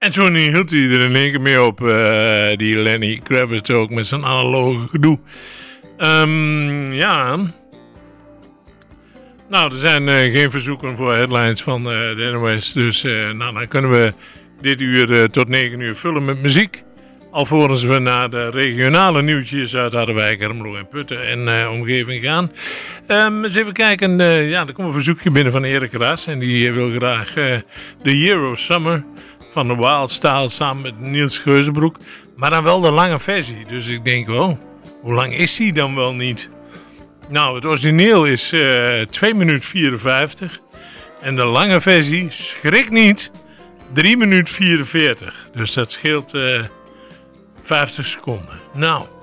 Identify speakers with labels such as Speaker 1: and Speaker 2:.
Speaker 1: En toen hield hij er in één keer mee op, die Lenny Kravitz ook, met zijn analoge gedoe. Ja. Nou, er zijn geen verzoeken voor headlines van de NOS. Dus dan kunnen we dit uur tot 9 uur vullen met muziek. Alvorens we naar de regionale nieuwtjes uit Harderwijk, Ermelo en Putten en omgeving gaan. Eens even kijken. Er komt een verzoekje binnen van Erik Raas. En die wil graag de Euro Summer van de Wild Style samen met Niels Geuzenbroek. Maar dan wel de lange versie. Dus ik denk, hoe lang is die dan wel niet? Nou, het origineel is 2 minuten 54. En de lange versie, schrik niet, 3 minuten 44. Dus dat scheelt 50 seconden. Nou.